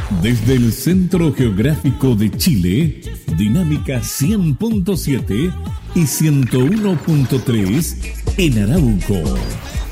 Desde el Centro Geográfico de Chile, Dinámica 100.7 y 101.3 en Arauco.